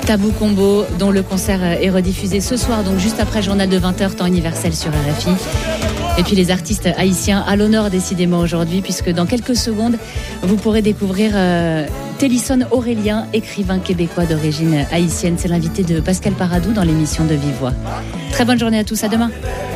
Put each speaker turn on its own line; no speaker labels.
Tabou Combo, dont le concert est rediffusé ce soir, donc juste après le journal de 20h, temps universel sur RFI. Et puis les artistes haïtiens à l'honneur décidément aujourd'hui, puisque dans quelques secondes, vous pourrez découvrir Télisson Aurélien, écrivain québécois d'origine haïtienne. C'est l'invité de Pascal Paradou dans l'émission de Vive Voix. Très bonne journée à tous, à demain.